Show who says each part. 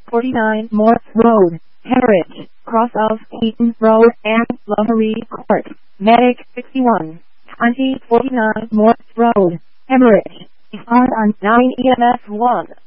Speaker 1: 49 Morse Road, Hemorrhage, cross of Heaton Road and Lovery Court. Medic 61, 2049 Morse Road, Hemorrhage. Respond on 9 EMS 1.